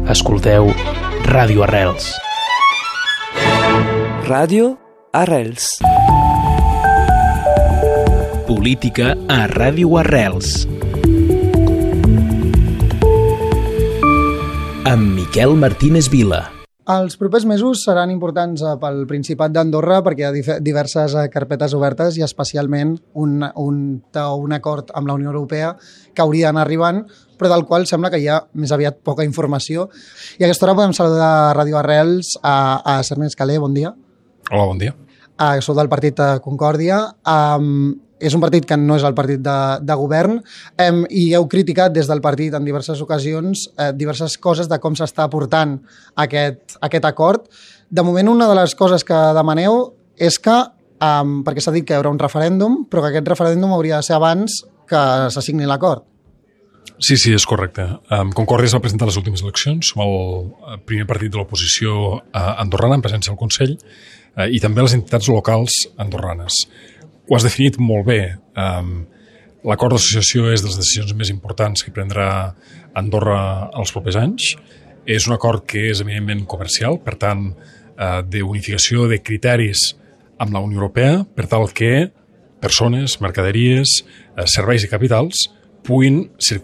Escolteu Ràdio Arrels. Ràdio Arrels. Política a Ràdio Arrels. Amb Miquel Martínez Vila. Els propers mesos seran importants pel Principat d'Andorra perquè hi ha diverses carpetes obertes i especialment un acord amb la Unió Europea que hauria d'anar arribant, però del qual sembla que hi ha més aviat poca informació. I a aquesta hora podem saludar a Ràdio Arrels a Ernest Calé, bon dia. Hola, bon dia. Sou del partit Concòrdia. És un partit que no és el partit de govern i heu criticat des del partit en diverses ocasions diverses coses de com s'està portant aquest acord. De moment, una de les coses que demaneu és que, perquè s'ha dit que hi haurà un referèndum, però que aquest referèndum hauria de ser abans que se signi l'acord. Sí, és correcte. Concòrdia es va presentar a les últimes eleccions, som el primer partit de l'oposició andorrana en presència al Consell i també les entitats locals andorranes. Ho has definit molt bé. L'acord d'associació és de les decisions més importants que prendrà Andorra els propers anys. És un acord que és eminentment comercial, per tant, d'unificació de criteris amb la Unió Europea, per tal que persones, mercaderies, serveis i capitals puguin circular